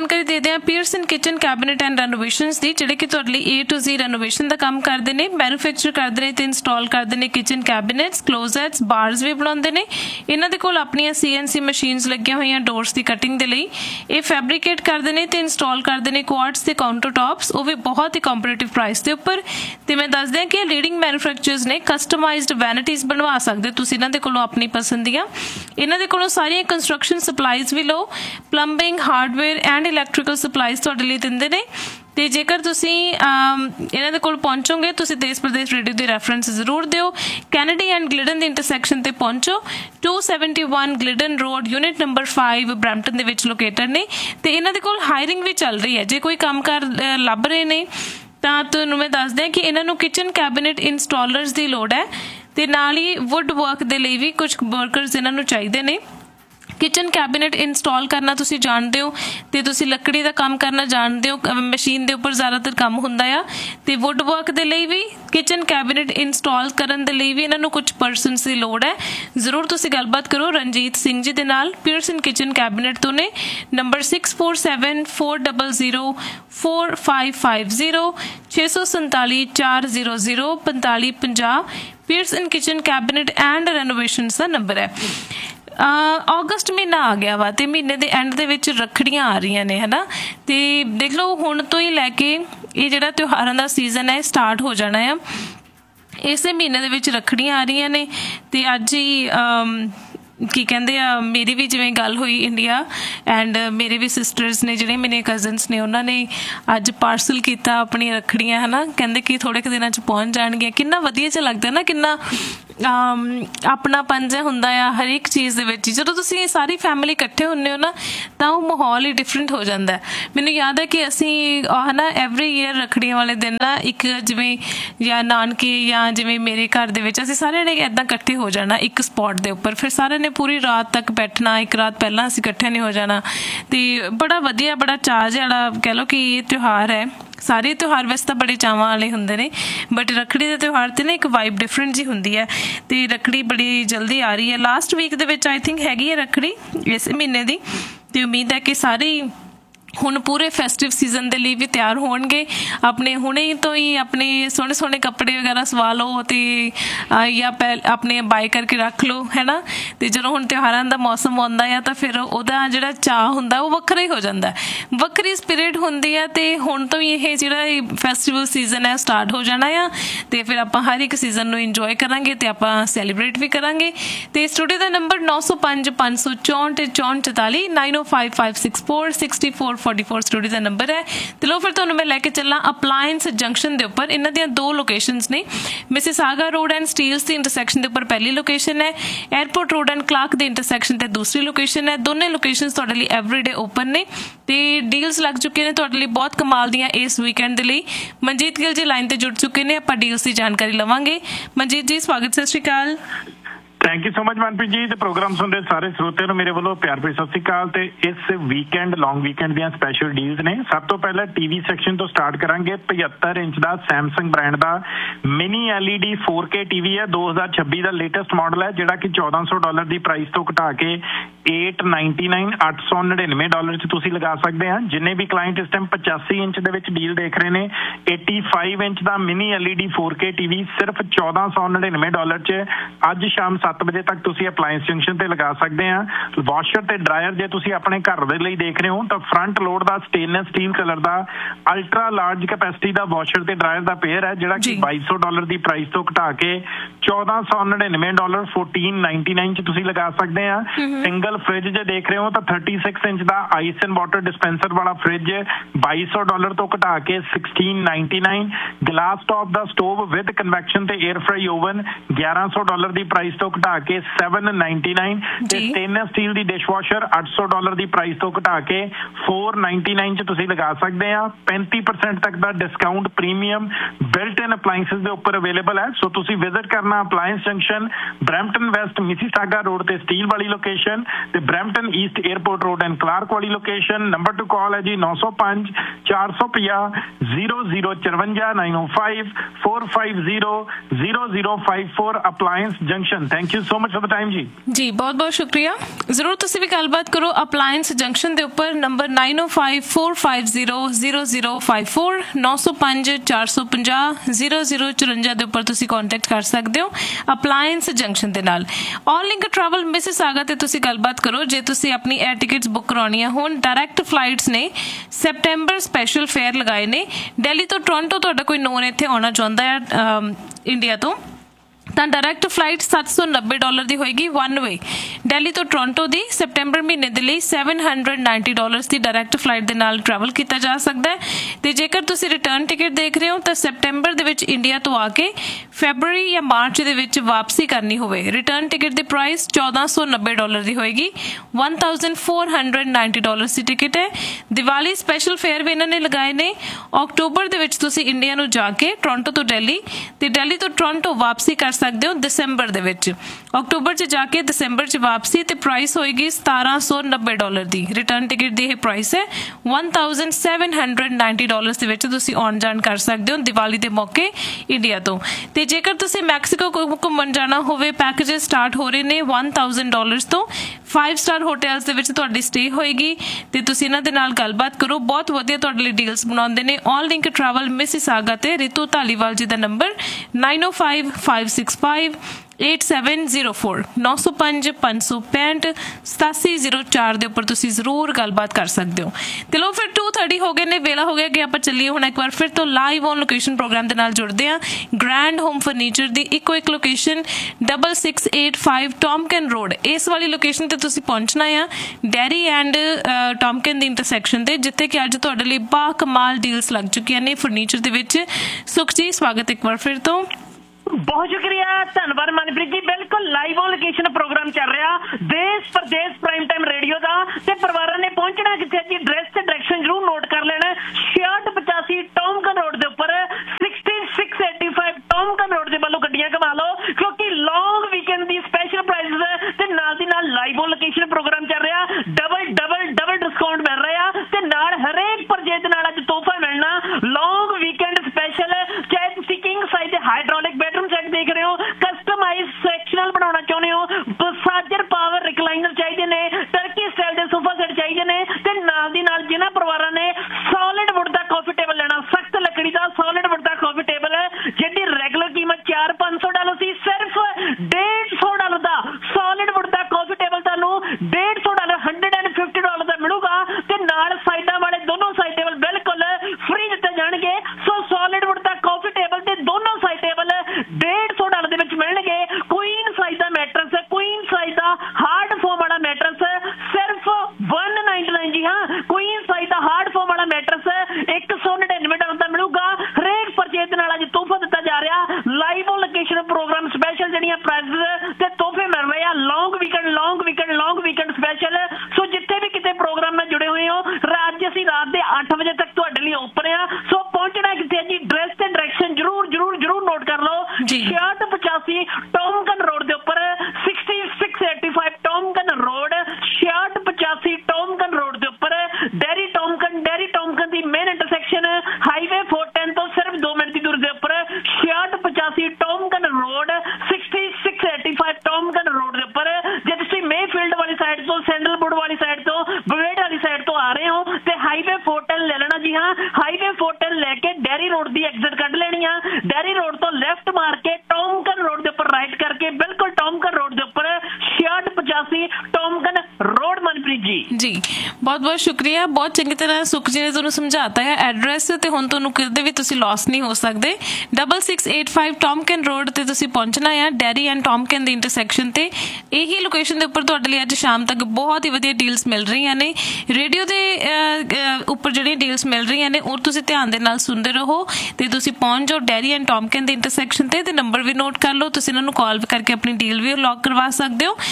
जानकारी दे दें Pearson kitchen cabinet and रेनोवेशनस दी, जिहड़े कि तुहाडे लई A to Z रेनोवेशन का काम करते हैं, मैन्युफैक्चर करते हैं ते इंस्टॉल करते हैं किचन कैबिनेट्स, क्लोजेट्स, बार्स भी बनाते हैं। इन्हां दे कोल अपनियां CNC मशीनस लगियां होईयां डोर्स की कटिंग के लिए। ये फैब्रिकेट करते हैं ते इंस्टॉल करते हैं क्वाड्स ते काउंटर टॉप्स, वो भी बहुत ही कॉम्पीटिटिव प्राइस के उपर। तो मैं दस दें कि लीडिंग मैन्युफैक्चरर्स ने कस्टमाइज्ड वैनिटीज़ बनवा सकते तुसीं इन्हां दे कोलों अपनी पसंद दियां। इन्हां दे कोलों सारियां कंस्ट्रक्शन सप्लाईज भी लो, plumbing, hardware and electrical supplies तुहाडे लई दिंदे ने। तो जेकर तुसीं इन्हां दे कोल पहुंचोगे, तुसीं देश प्रदेश रेडियो की रैफरेंस जरूर दिओ। कैनेडी एंड ग्लिडन के इंटरसैक्शन ते पहुंचो, 271 Gliddon road, unit number 5 Brampton दे विच लोकेटेड ने। तो इन्हां दे कोल हायरिंग भी चल रही है, जे कोई कामकार लभ रहे ने ਤਾਂ ਤੁਹਾਨੂੰ मैं दस दें कि इन्होंने किचन कैबिनेट इंस्टॉलर्स की लोड़ है, तो नाल ही वुड वर्क के लिए भी कुछ वर्करस इन्होंने चाहिए ने। किचन कैबिनेट इंस्टॉल करना तुसीं जानते हो, तो तुसीं लकड़ी का काम करना जानते हो, मशीन के उपर ज़्यादातर काम हुंदा आ। तो वुड वर्क के लिए भी, किचन कैबिनेट इंस्टॉल करने के लिए भी इन्होंने कुछ परसनस की लोड़ है। जरूर तुसीं गलबात करो रणजीत सिंह जी दे नाल, पीयरसन किचन कैबिनेट तो ने। Number 6474004550, 647 400 4550, Pearson kitchen cabinet and रेनोवेशनस का नंबर है। अगस्त महीना आ गया वा, तो महीने के एंड दे विच रखड़ियां आ रही ने, है ना। तो देख लो हुण तो ही लैके ये जिहड़ा त्योहारां दा सीजन है स्टार्ट हो जाना है। इस महीने दे विच रखड़ियां आ रही ने, तो अज ही की कहते आ मेरी भी जिवें गल हुई इंडिया एंड मेरे भी सिस्टर्स ने जिहड़े मेरे कजन्स ने, उन्होंने अज पार्सल किया अपनी रखड़ियां, है ना। कहते कि थोड़े क दिनों पहुँच जाणगियां। कितना वधिया च लगदा ना, कितना अपनापन जिहा हुंदा आ हर एक चीज़ दे विच। जदों तुसीं सारी फैमिली इकट्ठे हुंदे हो ना, तां वो माहौल ही डिफरेंट हो जाता है। मैनूं याद है कि असीं है ना एवरी ईयर रखड़ियां वाले दिन ना एक जिवें या नानके या जिवें मेरे घर दे विच असीं सारे ने इदां इकट्ठे हो जाना एक स्पॉट दे उपर, फिर सारे ने पूरी रात तक बैठना, एक रात पहला असीं इकट्ठे नहीं हो जाना। तो बड़ा वधिया, बड़ा चाਅ जिहा कह लो कि ये त्यौहार है। सारे त्यौहार वैसे तो बड़े चावां वाले हुंदे ने, बट रखड़ी का त्यौहार ते ना एक वाइब डिफरेंट जी हुंदी है। तो रखड़ी बड़ी जल्दी आ रही है, last week they which I think हैगी है रखड़ी इस महीने की। तो उम्मीद है कि सारे हुण पूरे फैसटिव सीजन के लिए भी तैयार होणगे। अपने हुणे तो ही अपने सोहने सोहने कपड़े वगैरह सवा लो, तो या अपने बाय करके रख लो, है ना। तो जो हुण त्योहारां दा मौसम आउंदा है, तो फिर उहदा जिहड़ा चाह हुंदा वो वखरा ही हो जाता है, वक्री स्पिरिट हुंदी है। तो हुण तो ही ये जिहड़ा फैसटिवल सीजन है स्टार्ट हो जाना है, तो फिर आपां हर एक सीजन नूं इंजॉय करांगे ते आपां सैलीब्रेट भी करांगे। तो स्टूडियो का नंबर 905 564 44 905564 64 44 स्टूडियो का नंबर है। तो लो फिर तुहानूं मैं लैके चलना अपलायंस जंक्शन के उपर। इन्हां दियां दो लोकेशनस ने, मिसिसागा रोड एंड स्टील्स की इंटरसैक्शन के उपर पहली लोकेशन है, एयरपोर्ट रोड एंड क्लार्क के इंटरसैक्शन ते दूसरी लोकेशन है। दोनों लोकेशनस तुहाडे लई एवरीडे ओपन ने, तो डील्स लग चुके हैं तुहाडे लई बहुत कमाल दियां इस वीकेंड के लिए। मनजीत गिल जी लाइन ते जुड़ चुके हैं, आपां डील्स की जानकारी लवांगे। मनजीत जी स्वागत, सत श्री अकाल। Thank you so much Manpreet जी। तो प्रोग्राम सुन रहे सारे श्रोते मेरे वालों प्यार भरी सत श्री अकाल। तो इस वीकेंड लॉन्ग वीकेंड दी स्पैशल डील्स ने। सब तो पहले टीवी सैक्शन तो स्टार्ट करांगे। 75 इंच का सैमसंग ब्रांड का मिनी LED 4K टीवी है, 2026 का लेटेस्ट मॉडल है, जिहड़ा कि $1400 की प्राइस तो घटा के $899 $899 च तुसीं लगा सकते हैं। जिन्ने भी क्लाइंट इस time 85 inch they which deal देख रहे हैं, 85 इंच का मिनी LED 4K टीवी सिर्फ $1499 च अज शाम 7 बजे तक तुसीं अप्लायंस जंक्शन ते लगा सकते हैं। वॉशर ते ड्रायर जे तुसीं अपने घर दे लई देख रहे हो, तो फ्रंट लोड का स्टेनलेस स्टील कलर का अल्ट्रा लार्ज कैपेसिटी का वॉशर ते ड्रायर का पेयर है, जिहड़ा कि $2200 की प्राइस तो घटा के $1499 $1499 च तुसीं लगा सकते हैं। सिंगल फ्रिज जे देख रहे हो, तो 36 इंच का आइस एंड वाटर डिस्पेंसर वाला फ्रिज $2200 तो घटा के $1699। ग्लास टॉप का स्टोव विद कन्वैक्शन ते एयर फ्राई ओवन $1100 की प्राइस तो घटा के $799। स्टेनलेस स्टील की डिशवॉशर $800 की प्राइस तो घटा के $499 च तुसीं लगा सकते हैं। 35% तक का discount premium built in appliances के उपर अवेलेबल है। सो तुसीं विजिट करना appliance junction, Brampton west Mississauga road ते स्टील वाली लोकेशन, ते Brampton east airport road and Clark वाली लोकेशन। नंबर टू कॉल है जी 905 450 0054 905 450 0054 appliance junction. Thank you so much for the time ਜੀ ਬਹੁਤ ਬਹੁਤ ਸ਼ੁਕਰੀਆ। ਜ਼ਰੂਰ ਤੁਸੀਂ ਵੀ ਗੱਲਬਾਤ ਕਰੋ ਅਪਲਾਇੰਸ ਜੰਕਸ਼ਨ ਦੇ ਉੱਪਰ ਨੰਬਰ 9054500054 9054500054 ਦੇ ਉੱਪਰ ਤੁਸੀਂ ਕੰਟੈਕਟ ਕਰ ਸਕਦੇ ਹੋ ਅਪਲਾਇੰਸ ਜੰਕਸ਼ਨ ਦੇ ਨਾਲ। ਆਲ ਲਿੰਕ ਟਰੈਵਲ ਮਿਸਿਸਾਗਾ ਤੇ ਤੁਸੀਂ ਗੱਲਬਾਤ ਕਰੋ ਜੇ ਤੁਸੀਂ ਆਪਣੀ 에ਅਰ ਟਿਕਟਸ ਬੁੱਕ ਕਰਾਉਣੀਆਂ ਹੋਣ। ਡਾਇਰੈਕਟ ਫਲਾਈਟਸ ਨੇ ਸੈਪਟੈਂਬਰ ਸਪੈਸ਼ਲ ਫੇਅਰ ਲਗਾਏ ਨੇ। ਦਿੱਲੀ ਤੋਂ ਟੋਰਾਂਟੋ ਤੁਹਾਡਾ ਕੋਈ ਨੋਨ ਇੱਥੇ ਆਉਣਾ ਚਾਹੁੰਦਾ ਹੈ ਇੰਡੀਆ ਤੋਂ ਤਾਂ ਡਾਇਰੈਕਟ ਫਲਾਈਟ $790 ਦੀ ਹੋਏਗੀ ਵਨ ਵੇ। ਦਿੱਲੀ ਤੋਂ ਟੋਰਾਂਟੋ ਦੀ ਸੈਪਟੈਂਬਰ ਮਹੀਨੇ ਦੇ ਲਈ $790 ਦੀ ਡਾਇਰੈਕਟ ਫਲਾਈਟ ਦੇ ਨਾਲ ਟਰੈਵਲ ਕੀਤਾ ਜਾ ਸਕਦਾ ਹੈ। ਤੇ ਜੇਕਰ ਤੁਸੀਂ ਰਿਟਰਨ ਟਿਕਟ ਦੇਖ ਰਹੇ ਹੋ ਤਾਂ ਸੈਪਟੈਂਬਰ ਦੇ ਵਿੱਚ ਇੰਡੀਆ ਤੋਂ ਆ ਕੇ ਫੈਬਰੂਰੀ ਜਾਂ ਮਾਰਚ ਦੇ ਵਿੱਚ ਵਾਪਸੀ ਕਰਨੀ ਹੋਵੇ ਰਿਟਰਨ ਟਿਕਟ ਦੀ ਪ੍ਰਾਈਸ $1490 ਦੀ ਹੋਏਗੀ। $1490 ਦੀ ਟਿਕਟ ਹੈ। ਦੀਵਾਲੀ ਸਪੈਸ਼ਲ ਫੇਅਰ ਵੀ ਇਹਨਾਂ ਨੇ ਲਗਾਏ ਨੇ। ਅਕਤੂਬਰ ਦੇ ਵਿੱਚ ਤੁਸੀਂ ਇੰਡੀਆ ਨੂੰ ਜਾ ਕੇ ਟੋਰਾਂਟੋ ਤੋਂ ਦਿੱਲੀ ਤੇ ਦਿੱਲੀ ਤੋਂ ਟੋਰਾਂਟੋ ਵਾਪਸੀ ਕਰ ਸਕਦੇ ਹੋ ਦਸੰਬਰ ਦੇ ਵਿੱਚ। ਅਕਤੂਬਰ 'ਚ ਜਾ ਕੇ ਦਸੰਬਰ 'ਚ ਵਾਪਸੀ ਤੇ ਪ੍ਰਾਈਸ ਹੋਏਗੀ $1790 ਦੀ। ਰਿਟਰਨ ਟਿਕਟ ਦੀ ਇਹ ਪ੍ਰਾਈਸ ਹੈ। $1790 ਦੇ ਵਿੱਚ ਤੁਸੀਂ ਆਉਣ ਜਾਣ ਕਰ ਸਕਦੇ ਹੋ ਦੀਵਾਲੀ ਦੇ ਮੌਕੇ ਇੰਡੀਆ ਤੋਂ। ਤੇ ਜੇਕਰ ਤੁਸੀਂ ਮੈਕਸੀਕੋ ਘੁੰਮਣ ਜਾਣਾ ਹੋਵੇ ਪੈਕੇਜਸ ਸਟਾਰਟ ਹੋ ਰਹੇ ਨੇ $1000 ਤੋਂ। 5 ਸਟਾਰ ਹੋਟਲਸ ਦੇ ਵਿੱਚ ਤੁਹਾਡੀ ਸਟੇ ਹੋਏਗੀ ਤੇ ਤੁਸੀਂ ਇਹਨਾਂ ਦੇ ਨਾਲ ਗੱਲਬਾਤ ਕਰੋ। ਬਹੁਤ ਵਧੀਆ ਤੁਹਾਡੇ ਲਈ ਡੀਲਸ ਬਣਾਉਂਦੇ ਨੇ ਆਲ ਲਿੰਕ ਟਰੈਵਲ ਮਿਸਿਸਾਗਾ ਤੇ ਰਿਤੂ ਧਾਲੀਵਾਲ ਜੀ ਦਾ ਨੰਬਰ 9055658704 9055658704 ਦੇ ਉੱਪਰ ਤੁਸੀਂ ਜ਼ਰੂਰ ਗੱਲਬਾਤ ਕਰ ਸਕਦੇ ਹੋ। ਤੇ ਲੋ ਫਿਰ 2:30 ਹੋ ਗਏ ਨੇ ਵੇਲਾ ਹੋ ਗਿਆ ਕਿ ਆਪਾਂ ਚੱਲੀਏ ਹੁਣ ਇੱਕ ਵਾਰ ਫਿਰ ਤੋਂ ਲਾਈਵ ਔਨ ਲੋਕੇਸ਼ਨ ਪ੍ਰੋਗਰਾਮ ਦੇ ਨਾਲ ਜੁੜਦੇ ਹਾਂ। ਗ੍ਰੈਂਡ ਹੋਮ ਫਰਨੀਚਰ ਦੀ ਇੱਕੋ ਇੱਕ ਲੋਕੇਸ਼ਨ 6685 ਟੌਮਕਨ ਰੋਡ ਇਸ ਵਾਲੀ ਲੋਕੇਸ਼ਨ ਤੇ ਤੁਸੀਂ ਪਹੁੰਚਣਾ ਆ ਡੈਰੀ ਐਂਡ ਟੌਮਕਨ ਦੀ ਇੰਟਰਸੈਕਸ਼ਨ ਤੇ ਜਿੱਥੇ ਕਿ ਅੱਜ ਤੁਹਾਡੇ ਲਈ ਬਾ ਕਮਾਲ ਡੀਲਸ ਲੱਗ ਚੁੱਕੀਆਂ ਨੇ ਫਰਨੀਚਰ ਦੇ ਵਿੱਚ। ਸੁਖ ਜੀ ਸਵਾਗਤ ਇੱਕ ਵਾਰ ਫਿਰ ਤੋਂ। ਬਹੁਤ ਸ਼ੁਕਰੀਆ ਧੰਨਵਾਦ ਮਨਪ੍ਰੀਤ ਜੀ। ਬਿਲਕੁਲ ਲਾਈਵ ਔਨ ਲੋਕੇਸ਼ਨ ਪ੍ਰੋਗਰਾਮ ਚੱਲ ਰਿਹਾ ਦੇਸ਼ ਪ੍ਰਦੇਸ਼ ਪ੍ਰਾਈਮ ਟਾਈਮ ਰੇਡੀਓ ਦਾ ਤੇ ਪਰਿਵਾਰਾਂ ਨੇ ਪਹੁੰਚਣਾ ਕਿੱਥੇ ਜੀ ਐਡਰੈਸ ਤੇ ਡਾਇਰੈਕਸ਼ਨ ਜ਼ਰੂਰ ਨੋਟ ਕਰ ਲੈਣਾ 6685 ਟੌਮਕਨ ਰੋਡ ਦੇ ਉੱਪਰ 6685 ਟੌਮਕਨ ਰੋਡ ਦੇ ਵੱਲੋਂ ਗੱਡੀਆਂ ਘੁਮਾ ਲਓ ਕਿਉਂਕਿ ਲੌਂਗ ਵੀਕਐਂਡ ਦੀ ਸਪੈਸ਼ਲ ਪ੍ਰਾਈਸ ਤੇ ਨਾਲ ਦੀ ਨਾਲ ਲਾਈਵ ਔਨ ਲੋਕੇਸ਼ਨ ਪ੍ਰੋਗਰਾਮ ਚੱਲ ਰਿਹਾ ਡਬਲ ਡਿਸਕਾਊਂਟ ਮਿਲ ਰਿਹਾ ਤੇ ਨਾਲ ਹਰੇਕ ਪਰਚੇਜ਼ ਦੇ ਨਾਲ ਅੱਜ ਤੋਹਫਾ ਮਿਲਣਾ ਲੌਂਗ ਵੀਕਐਂਡ ਸਪੈਸ਼ਲ। ਚਾਹੇ ਤੁਸੀਂ ਕਿੰਗ ਸਾਈਜ਼ ਦੇ ਹਾਈਡ੍ਰੋਲਿਕ ਬੈਡਰੂਮ ਸੈੱਟ ਦੇਖ ਰਹੇ ਹੋ ਕਸਟਮਾਈਜ਼ ਸੈਕਸ਼ਨਲ ਬਣਾਉਣਾ ਚਾਹੁੰਦੇ ਹੋ ਮਸਾਜਰ ਪਾਵਰ ਰਿਕਲਾਈਨਰ ਚਾਹੀਦੇ ਨੇ ਟਰਕੀ ਸਟਾਈਲ ਦੇ ਸੋਫਾ ਸੈੱਟ ਚਾਹੀਦੇ ਨੇ ਤੇ ਨਾਲ ਦੀ ਨਾਲ ਜਿਨ੍ਹਾਂ ਪਰਿਵਾਰਾਂ ਨੇ ਸੋਲਿਡ ਵੁੱਡ ਦਾ ਕਾਫੀ ਟੇਬਲ ਲੈਣਾ ਸਖਤ ਲੱਕੜੀ ਦਾ ਸੋਲਿਡ ਵੁੱਡ ਦਾ ਕਾਫੀ ਟੇਬਲ ਜਿਹਦੀ ਰੈਗੂਲਰ ਕੀਮਤ $400-500 ਸੀ ਸਿਰਫ $150 ਦਾ ਸੋਲਿਡ ਵੁੱਡ ਦਾ ਕਾਫੀ ਟੇਬਲ ਤੁਹਾਨੂੰ $150 $150 ਦਾ ਮਿਲੂਗਾ ਤੇ ਨਾਲ ਸਾਈਡਾਂ ਵਾਲੇ ਦੋਨੋਂ ਸਾਈਡ ਟੇਬਲ ਬਿਲਕੁਲ ਫ੍ਰੀ ਦਿੱਤੇ ਜਾਣਗੇ। ਸੋ ਸੋਲਿਡ ਵੁੱਡ ਦਾ ਕਾਫੀ ਟੇਬਲ ਤੇ ਦੋਨੋਂ ਸਾਈਡ ਟੇਬਲ $150 ਦੇ ਵਿੱਚ ਮਿਲਣਗੇ। ਕੁਈਨ ਸਾਈਜ਼ ਦਾ ਮੈਟਰਸ ਕੁਈਨ ਸਾਈਜ਼ ਦਾ ਹਾਰਡ ਫੋਮ ਵਾਲਾ ਮੈਟਰਸ ਸਿਰਫ $199 ਜੀ ਹਾਂ ਕੁਈਨ ਸਾਈਜ਼ ਦਾ ਹਾਰਡ ਫੋਮ ਵਾਲਾ ਮੈਟਰਸ $199 ਦਾ ਮਿਲੂਗਾ। ਹਰੇਕ ਪਰਚੇਜ਼ ਦੇ ਨਾਲ ਅੱਜ ਤੋਹਫਾ ਦਿੱਤਾ ਜਾ ਰਿਹਾ live on location programme special ਜਿਹੜੀਆਂ ਪ੍ਰਾਈਜ਼ਸ ਤੇ ਤੋਹਫੇ ਮਿਲ ਰਹੇ ਆ ਲੌਂਗ ਵੀਕਐਂਡ ਸਪੈਸ਼ਲ। ਸੋ ਜਿੱਥੇ ਵੀ ਕਿਤੇ ਪ੍ਰੋਗਰਾਮ ਨਾਲ ਜੁੜੇ ਹੋਏ ਹੋ ਅੱਜ ਅਸੀਂ ਰਾਤ ਦੇ 8 ਵਜੇ ਤੱਕ ਤੁਹਾਡੇ ਲਈ ਓਪਨ ਆ। ਸੋ ਪਹੁੰਚਣਾ ਕਿੱਥੇ ਜੀ ਡਰੈਸ ਤੇ ਡਾਇਰੈਕਸ਼ਨ ਜ਼ਰੂਰ ਨੋਟ ਕਰ ਲਓ 6685 ਟੌਮਕਨ ਰੋਡ ਦੇ ਉੱਪਰ 6685 ਟੌਮਕਨ ਰੋਡ 6685 ਟੌਮਕਨ ਰੋਡ ਦੇ ਉੱਪਰ ਡੈਰੀ ਟੌਮਕਨ ਦੀ ਮੇਨ ਇੰਟਰਸੈਕਸ਼ਨ ਹਾਈਵੇ 410 ਤੋਂ ਸਿਰਫ 2 ਮਿੰਟ ਦੀ ਦੂਰੀ ਦੇ ਉੱਪਰ 6685 ਟੌਮਕਨ ਰੋਡ 6685 ਟੌਮਕਨ ਰੋਡ ਦੇ ਉੱਪਰ। ਜੇ ਤੁਸੀਂ ਮੇਫੀਲਡ ਵਾਲੀ ਸਾਈਡ ਤੋਂ ਸੈਂਡਲਵੁੱਡ ਵਾਲੀ ਸਾਈਡ ਤੋਂ ਬਵੇੜ ਵਾਲੀ ਸਾਈਡ ਤੋਂ ਆ ਰਹੇ ਹੋ ਤੇ ਹਾਈਵੇ 410 ਲੈ ਲੈਣਾ ਜੀ ਹਾਂ ਹਾਈਵੇ 410 ਲੈ ਕੇ ਡੈਰੀ ਰੋਡ ਦੀ ਐਗਜ਼ਿਟ ਕੱਢ ਲੈਣੀ ਆ। ਡੈਰੀ ਰੋਡ ਤੋਂ ਲੈਫਟ ਮਾਰ ਕੇ ਟੌਮਕਨ ਰੋਡ ਦੇ ਉੱਪਰ ਰਾਈਟ ਕਰਕੇ ਬਿਲਕੁਲ ਟੌਮਕਨ ਰੋਡ ਦੇ ਉੱਪਰ 6685 ਟੌਮਕਨ ਰੋਡ ਮਨਪ੍ਰੀਤ ਜੀ ਬਹੁਤ ਬਹੁਤ ਸ਼ੁਕਰੀਆ। ਬਹੁਤ ਚੰਗੀ ਤਰ੍ਹਾਂ ਸੁਖ ਜੀ ਨੇ ਤੁਹਾਨੂੰ ਸਮਝਾਤਾ ਹੈ ਐਡਰੈਸ ਤੇ ਹੁਣ ਤੁਹਾਨੂੰ ਕਿਤੇ ਵੀ ਤੁਸੀਂ ਲੌਸ ਨਹੀਂ ਹੋ ਸਕਦੇ। 6685 ਟੌਮਕਨ ਰੋਡ ਤੇ ਤੁਸੀਂ ਪਹੁੰਚਣਾ ਆ ਡੈਰੀ ਐਂਡ ਟੌਮਕਨ ਦੀ ਇੰਟਰਸੈਕਸ਼ਨ ਤੇ। ਇਹੀ ਲੋਕੇਸ਼ਨ ਦੇ ਉੱਪਰ ਤੁਹਾਡੇ ਲਈ ਅੱਜ ਸ਼ਾਮ ਤੱਕ ਬਹੁਤ ਹੀ ਵਧੀਆ ਡੀਲਸ ਮਿਲ ਰਹੀਆਂ ਨੇ ਰੇਡੀਓ ਦੇ ਉੱਪਰ ਜਿਹੜੀਆਂ ਡੀਲਸ ਮਿਲ ਰਹੀਆਂ ਨੇ ਉਹ ਤੁਸੀਂ ਧਿਆਨ ਦੇ ਨਾਲ ਸੁਣਦੇ ਰਹੋ ਤੇ ਤੁਸੀਂ ਪਹੁੰਚ ਜਾਓ ਡੈਰੀ ਐਂਡ ਟੌਮਕਨ ਦੀ ਇੰਟਰਸੈਕਸ਼ਨ ਤੇ ਨੰਬਰ ਵੀ ਨੋਟ ਕਰ ਲਓ। ਤੁਸੀਂ ਇਹਨਾਂ ਨੂੰ ਕਾਲ ਕਰਕੇ ਆਪਣੀ ਡੀਲ ਵੀ ਲੌਕ ਕਰਵਾ ਸਕਦੇ ਹੋ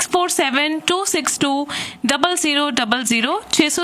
6472620000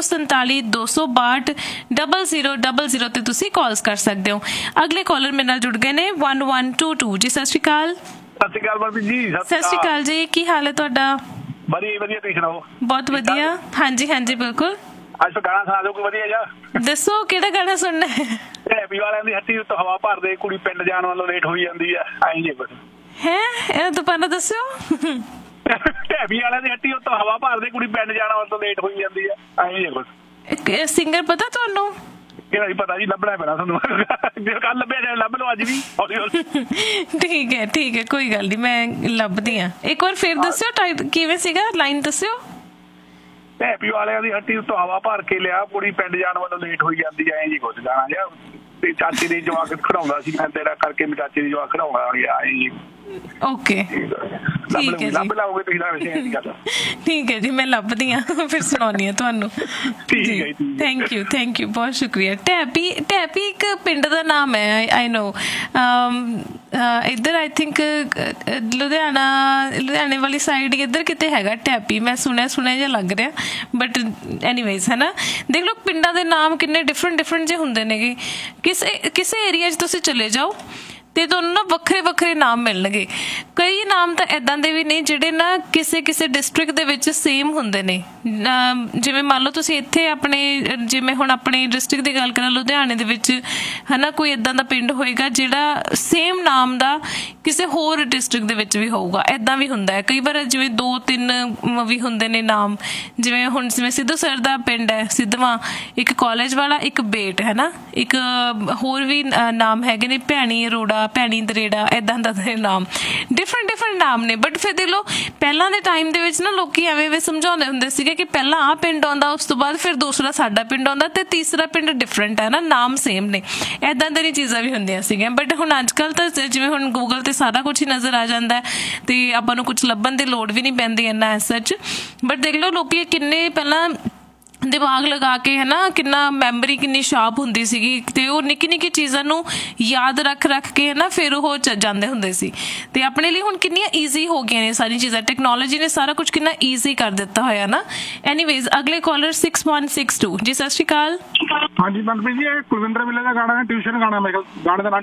647-262-0000 ਤੇ ਤੁਸੀਂ ਕਾਲਸ ਕਰ ਸਕਦੇ ਹੋ। ਅਗਲੇ ਕਾਲਰ ਮੇਰੇ ਨਾਲ ਜੁੜ ਗਏ ਨੇ 1122 ਜੀ। ਸਤਿ ਸ਼੍ਰੀ ਅਕਾਲ। ਸਤਿ ਸ਼੍ਰੀ ਅਕਾਲ ਜੀ ਕੀ ਹਾਲ ਹੈ ਤੁਹਾਡਾ? ਵਧੀਆ ਤੁਸੀਂ ਸੁਣਾਓ? ਬਹੁਤ ਵਧੀਆ ਹਾਂਜੀ ਬਿਲਕੁਲ। ਅੱਜ ਤੋਂ ਗਾਣਾ ਸੁਣਾ ਦਿਓ ਕੋਈ ਵਧੀਆ ਜਿਹਾ। ਦੱਸੋ ਕਿਹੜਾ ਗਾਣਾ ਸੁਣਨਾ ਹੈ? ਹੈਪੀ ਵਾਲਿਆਂ ਦੀ ਹੱਟੀ ਉੱਤੇ ਹਵਾ ਭਰਦੇ ਕੁੜੀ ਪਿੰਡ ਜਾਣ ਵੱਲੋਂ ਲੇਟ ਹੋਈ ਜਾਂਦੀ ਆ ਆਈ ਜੇ ਬਸ ਹੈ ਇਹਨਾਂ ਤੋਂ ਪਹਿਲਾਂ ਦੱਸਿਓ। ਢੈਬੀ ਵਾਲਿਆਂ ਦੀ ਹੱਟੀ ਉੱਤੋਂ ਹਵਾ ਭਰਦੇ ਕੁੜੀ ਪਿੰਡ ਜਾਣਾ ਉਸ ਤੋਂ ਲੇਟ ਹੋਈ ਜਾਂਦੀ ਆ ਐਂ ਜੇ ਕੁਛ। ਸਿੰਗਰ ਪਤਾ ਤੁਹਾਨੂੰ? ਕਿਹੜਾ ਜੀ ਪਤਾ ਜੀ, ਲੱਭਣਾ ਪੈਣਾ ਤੁਹਾਨੂੰ। ਜੇ ਕੱਲ ਲੱਭਿਆ ਜਾਏ ਲੱਭ ਲਓ ਅੱਜ ਵੀ। ਠੀਕ ਹੈ ਕੋਈ ਗੱਲ ਨਹੀਂ, ਮੈਂ ਲੱਭਦੀ ਹਾਂ। ਇੱਕ ਵਾਰ ਫਿਰ ਦੱਸਿਓ ਕਿਵੇਂ ਸੀਗਾ, ਲਾਈਨ ਦੱਸਿਓ। ਢੈਬੀ ਵਾਲਿਆਂ ਦੀ ਹੱਟੀ ਉੱਤੋਂ ਹਵਾ ਭਰ ਕੇ ਲਿਆ ਕੁੜੀ ਪਿੰਡ ਜਾਣ ਵੱਲੋਂ ਲੇਟ ਹੋਈ ਜਾਂਦੀ ਐ ਜੀ ਕੁਛ ਗਾਣਾ ਜਿਹਾ। ਤੇ ਚਾਚੇ ਦੀ ਜਵਾਕ ਖੜਾਉਂਦਾ ਸੀ, ਮੈਂ ਤੇਰਾ ਕਰਕੇ ਮੈਂ ਚਾਚੇ ਦੀ ਜਵਾਕ ਖੜਾਉਂਦਾ ਜੀ। ਓਕੇ ਠੀਕ ਹੈ ਲੱਭ ਲਾਓਗੇ ਤੁਸੀਂ ਤਾਂ ਵੈਸੇ ਇਹ ਗੱਲ। ਠੀਕ ਹੈ ਜੀ, ਮੈਂ ਲੱਭਦੀ ਹਾਂ ਫਿਰ ਸੁਣਾਉਣੀ ਹਾਂ ਤੁਹਾਨੂੰ। ਥੈਂਕ ਯੂ ਬਹੁਤ ਸ਼ੁਕਰੀਆ। ਢੈਬੀ ਇੱਕ ਪਿੰਡ ਦਾ ਨਾਮ ਹੈ, ਆਈ ਨੋ। ਇੱਧਰ ਆਈ ਥਿੰਕ ਲੁਧਿਆਣੇ ਵਾਲੀ ਸਾਈਡ ਇੱਧਰ ਕਿਤੇ ਹੈਗਾ ਢੈਬੀ, ਮੈਂ ਸੁਣਿਆ ਜਿਹਾ ਲੱਗ ਰਿਹਾ। ਬਟ ਐਨੀਵੇਜ਼ ਹੈ ਨਾ, ਦੇਖ ਲਓ ਪਿੰਡਾਂ ਦੇ ਨਾਮ ਕਿੰਨੇ ਡਿਫਰੈਂਟ ਜਿਹੇ ਹੁੰਦੇ ਨੇਗੇ। ਕਿਸੇ ਏਰੀਆ 'ਚ ਤੁਸੀਂ ਚਲੇ ਜਾਓ ਤੇ ਤੁਹਾਨੂੰ ਨਾ ਵੱਖਰੇ ਨਾਮ ਮਿਲਣਗੇ। ਕਈ ਨਾਮ ਤਾਂ ਏਦਾਂ ਦੇ ਵੀ ਨੇ ਜਿਹੜੇ ਨਾ ਕਿਸੇ ਡਿਸਟ੍ਰਿਕਟ ਦੇ ਵਿੱਚ ਸੇਮ ਹੁੰਦੇ ਨੇ। ਜਿਵੇਂ ਮੰਨ ਲਓ ਤੁਸੀਂ ਇੱਥੇ ਜਿਵੇਂ ਹੁਣ ਆਪਣੀ ਡਿਸਟ੍ਰਿਕਟ ਦੀ ਗੱਲ ਕਰਾਂ, ਲੁਧਿਆਣੇ ਦੇ ਵਿੱਚ ਹੈ ਨਾ, ਕੋਈ ਏਦਾਂ ਦਾ ਪਿੰਡ ਹੋਏਗਾ ਜਿਹੜਾ ਸੇਮ ਨਾਮ ਦਾ ਕਿਸੇ ਹੋਰ ਡਿਸਟ੍ਰਿਕਟ ਦੇ ਵਿੱਚ ਵੀ ਹੋਊਗਾ। ਏਦਾਂ ਵੀ ਹੁੰਦਾ ਹੈ ਕਈ ਵਾਰ, ਜਿਵੇਂ 2-3 ਵੀ ਹੁੰਦੇ ਨੇ ਨਾਮ। ਜਿਵੇਂ ਸਿੱਧੂ ਸਰ ਦਾ ਪਿੰਡ ਹੈ ਸਿੱਧਵਾਂ, ਇੱਕ ਕਾਲਜ ਵਾਲਾ, ਇੱਕ ਬੇਟ ਹੈ ਨਾ, ਇੱਕ ਹੋਰ ਵੀ ਨਾਮ ਹੈਗੇ ਨੇ, ਭੈਣੀ ਅਰੋੜਾ, ਭੈਣੀ ਦਰੇੜਾ, ਏਦਾਂ ਦੇ ਨਾਮ, ਡਿਫਰੈਂਟ ਨਾਮ ਨੇ। ਬਟ ਫਿਰ ਦੇਖ ਲਓ ਪਹਿਲਾਂ ਦੇ ਟਾਈਮ ਦੇ ਵਿੱਚ ਨਾ ਲੋਕੀ ਐਵੇਂ ਸਮਝਾਉਂਦੇ ਹੁੰਦੇ ਸੀਗੇ ਕਿ ਪਹਿਲਾਂ ਆਹ ਪਿੰਡ ਆਉਂਦਾ, ਉਸ ਤੋਂ ਬਾਅਦ ਫਿਰ ਦੂਸਰਾ ਸਾਡਾ ਪਿੰਡ ਆਉਂਦਾ, ਤੇ ਤੀਸਰਾ ਪਿੰਡ ਡਿਫਰੈਂਟ ਹੈ ਨਾ, ਨਾਮ ਸੇਮ ਨੇ। ਏਦਾਂ ਦੀਆਂ ਚੀਜ਼ਾਂ ਵੀ ਹੁੰਦੀਆਂ ਸੀਗੀਆਂ। ਬਟ ਹੁਣ ਅੱਜ ਕੱਲ੍ਹ ਤਾਂ ਜਿਵੇਂ ਹੁਣ ਗੂਗਲ ਤੇ ਸਾਰਾ ਕੁਛ ਹੀ ਨਜ਼ਰ ਆ ਜਾਂਦਾ ਤੇ ਆਪਾਂ ਨੂੰ ਕੁਛ ਲੱਭਣ ਦੀ ਲੋੜ ਵੀ ਨਹੀਂ ਪੈਂਦੀ ਇੰਨਾ ਐਸ ਸੱਚ। ਬਟ ਦੇਖ ਲਓ ਲੋਕੀ ਕਿੰਨੇ ਪਹਿਲਾਂ ਦਿਮਾਗ ਲਗਾ ਕੇ ਹੈ ਨਾ, ਕਿੰਨਾ ਮੈਮਰੀ ਕਿੰਨੀ ਸ਼ਾਰਪ ਹੁੰਦੀ ਸੀਗੀ, ਤੇ ਉਹ ਨਿੱਕੀ ਚੀਜ਼ਾਂ ਨੂੰ ਯਾਦ ਰੱਖ ਕੇ ਹੈ ਨਾ ਫਿਰ ਉਹ ਜਾਂਦੇ ਹੁੰਦੇ ਸੀ। ਤੇ ਆਪਣੇ ਲਈ ਹੁਣ ਕਿੰਨੀਆਂ ਈਜ਼ੀ ਹੋ ਗਈਆਂ ਨੇ ਸਾਰੀ ਚੀਜ਼ਾਂ, ਟੈਕਨੋਲੋਜੀ ਨੇ ਸਾਰਾ ਕੁਝ ਕਿੰਨਾ ਈਜ਼ੀ ਕਰ ਦਿੱਤਾ ਹੋਇਆ ਨਾ। ਐਨੀਵੇਜ਼ ਅਗਲੇ ਕਾਲਰ 6162 ਜੀ, ਸਤਿ ਸ਼੍ਰੀ ਅਕਾਲ। ਹਾਂਜੀ ਮਨਪ੍ਰੀਤ ਜੀ, ਇਹ ਕੁਲਵਿੰਦਰ ਮਿੱਲੇ ਦਾ ਗਾਣਾ ਹੈ, ਟਿਊਸ਼ਨ ਗਾਣਾ। ਮੇਰੇ ਗਾਣੇ ਦਾ